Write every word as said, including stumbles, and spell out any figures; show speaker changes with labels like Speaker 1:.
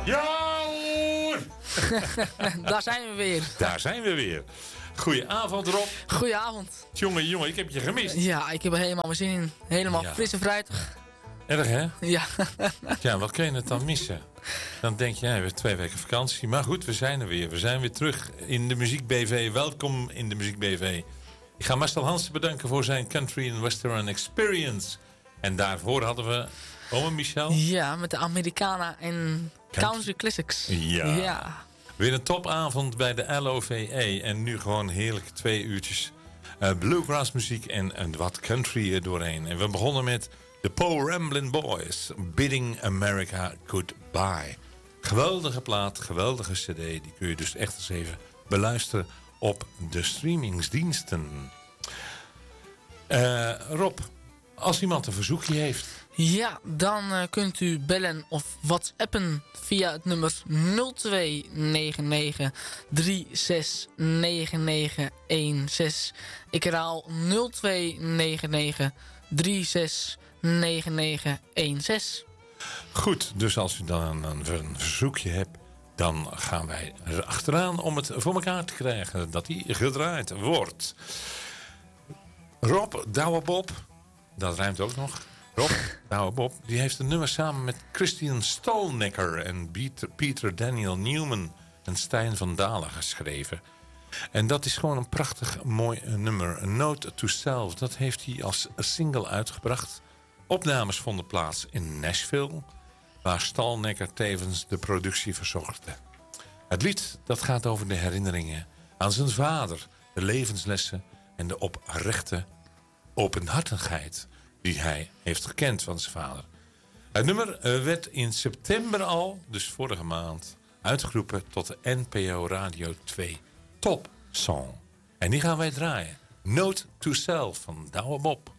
Speaker 1: Ja hoor!
Speaker 2: Daar zijn we weer.
Speaker 1: Daar zijn we weer. Goedenavond Rob.
Speaker 2: Goedenavond.
Speaker 1: Jongen, jongen, ik heb je gemist.
Speaker 2: Ja, ik heb er helemaal mijn zin in. Helemaal
Speaker 1: Ja.
Speaker 2: fris en fruitig.
Speaker 1: Erg hè?
Speaker 2: Ja.
Speaker 1: Ja, wat kun je het dan missen? Dan denk je, ja, we hebben twee weken vakantie. Maar goed, we zijn er weer. We zijn weer terug in de Muziek B V. Welkom in de Muziek B V. Ik ga Marcel Hansen bedanken voor zijn Country and Western Experience. En daarvoor hadden we... Ome Michel?
Speaker 2: Ja, met de Americana en Country Classics.
Speaker 1: Ja.
Speaker 2: Ja.
Speaker 1: Weer een topavond bij de L O V E. En nu gewoon heerlijke twee uurtjes uh, bluegrass muziek en, en wat country er doorheen. En we begonnen met de Po Ramblin' Boys. Bidding America Goodbye. Geweldige plaat, geweldige cd. Die kun je dus echt eens even beluisteren op de streamingsdiensten. Uh, Rob, als iemand een verzoekje heeft...
Speaker 2: Ja, dan uh, kunt u bellen of whatsappen via het nummer nul twee negen negen drie zes negen negen een zes. Ik herhaal nul twee negen negen drie zes negen negen een zes.
Speaker 1: Goed, dus als u dan een, een verzoekje hebt, dan gaan wij er achteraan om het voor elkaar te krijgen dat die gedraaid wordt. Rob Douwebob, dat ruimt ook nog. Rob Douwebob, die heeft een nummer samen met Christian Stalnecker en Peter, Peter Daniel Newman en Stijn van Dalen geschreven. En dat is gewoon een prachtig mooi nummer. A Note to Self, dat heeft hij als single uitgebracht. Opnames vonden plaats in Nashville, waar Stalnecker tevens de productie verzorgde. Het lied dat gaat over de herinneringen aan zijn vader, de levenslessen en de oprechte openhartigheid die hij heeft gekend van zijn vader. Het nummer werd in september al, dus vorige maand, uitgeroepen tot de N P O Radio twee Top Song. En die gaan wij draaien. Note to Self van Douwe Bob.